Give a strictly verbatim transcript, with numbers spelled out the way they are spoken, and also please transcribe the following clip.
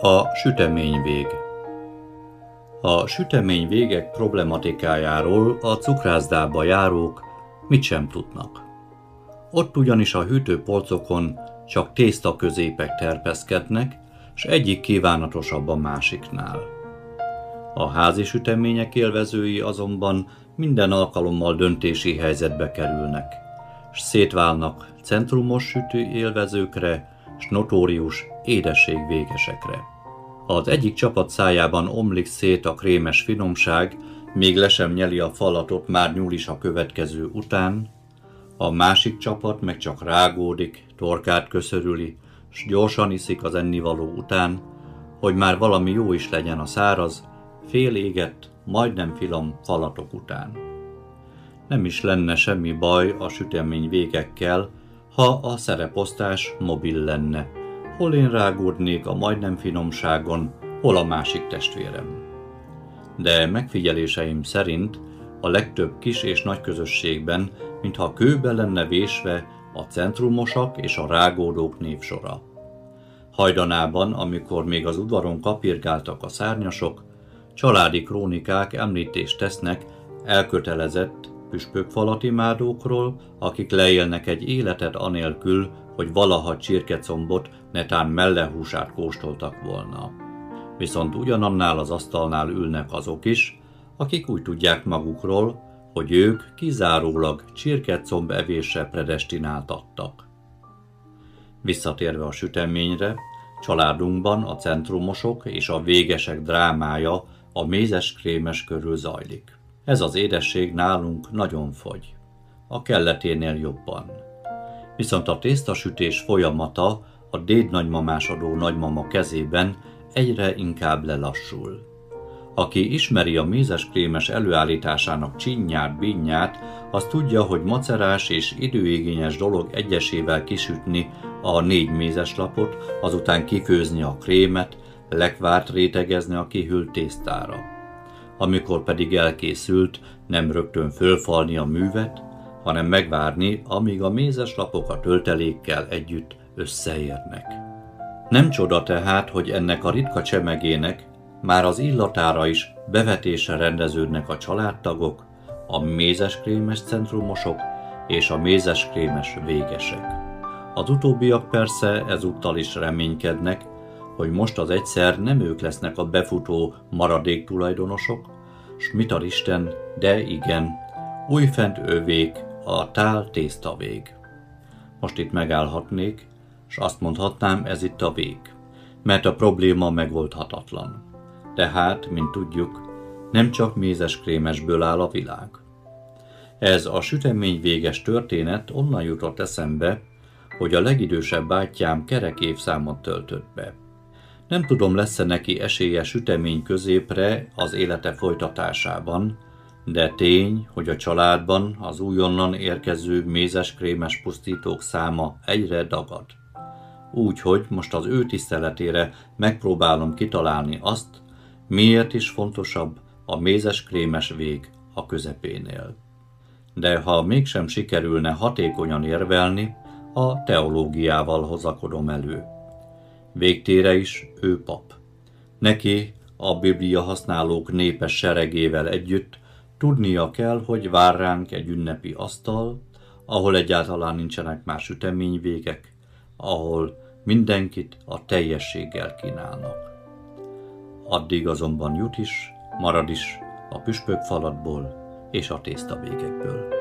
A süteményvég. A süteményvégek problematikájáról a cukrászdába járók mit sem tudnak. Ott ugyanis a hűtőpolcokon csak tésztaközépek terpeszkednek, s egyik kívánatosabb a másiknál. A házi sütemények élvezői azonban minden alkalommal döntési helyzetbe kerülnek, s szétválnak centrumos sütő élvezőkre, s notórius édességvégesekre. Az egyik csapat szájában omlik szét a krémes finomság, még le sem nyeli a falatot, már nyúl is a következő után, a másik csapat meg csak rágódik, torkát köszörüli, s gyorsan iszik az ennivaló után, hogy már valami jó is legyen a száraz, fél égett, majdnem finom falatok után. Nem is lenne semmi baj a süteményvégekkel, ha a szereposztás mobil lenne. Hol én rágódnék a majdnem finomságon, hol a másik testvérem. De megfigyeléseim szerint a legtöbb kis és nagy közösségben, mintha kőbe lenne vésve a centrumosak és a rágódók névsora. Hajdanában, amikor még az udvaron kapirgáltak a szárnyasok, családi krónikák említést tesznek elkötelezett püspökfalati imádókról, akik leélnek egy életet anélkül, hogy valaha csirkecombot, netán mellehúsát kóstoltak volna. Viszont ugyanannál az asztalnál ülnek azok is, akik úgy tudják magukról, hogy ők kizárólag csirkecomb evésre predestináltattak. Visszatérve a süteményre, családunkban a centrumosok és a végesek drámája a mézes-krémes körül zajlik. Ez az édesség nálunk nagyon fogy, a kelleténél jobban. Viszont a tésztasütés folyamata a dédnagymamásodó nagymama kezében egyre inkább lelassul. Aki ismeri a mézes-krémes előállításának csinyát, bínyát, az tudja, hogy macerás és időigényes dolog egyesével kisütni a négy mézeslapot, azután kifőzni a krémet, lekvárt rétegezni a kihűlt tésztára. Amikor pedig elkészült, nem rögtön fölfalni a művet, hanem megvárni, amíg a mézeslapok a töltelékkel együtt összeérnek. Nem csoda tehát, hogy ennek a ritka csemegének már az illatára is bevetésre rendeződnek a családtagok, a mézeskrémes centrumosok és a mézeskrémes végesek. Az utóbbiak persze ezúttal is reménykednek, hogy most az egyszer nem ők lesznek a befutó maradék tulajdonosok, s mit ad Isten, de igen, újfent ővék a tál tésztavég. Most itt megállhatnék, s azt mondhatnám, ez itt a vég, mert a probléma megoldhatatlan. Tehát, mint tudjuk, nem csak mézeskrémesből áll a világ. Ez a süteményvéges történet onnan jutott eszembe, hogy a legidősebb bátyám kerek évszámot töltött be. Nem tudom, lesz-e neki esélye sütemény középre az élete folytatásában, de tény, hogy a családban az újonnan érkező mézeskrémes pusztítók száma egyre dagad. Úgyhogy most az ő tiszteletére megpróbálom kitalálni azt, miért is fontosabb a mézeskrémes vég a közepénél. De ha mégsem sikerülne hatékonyan érvelni, a teológiával hozakodom elő. Végtére is ő pap. Neki a Biblia használók népes seregével együtt tudnia kell, hogy vár ránk egy ünnepi asztal, ahol egyáltalán nincsenek már süteményvégek, ahol mindenkit a teljességgel kínálnak. Addig azonban jut is, marad is a püspökfalatból és a tésztavégekből.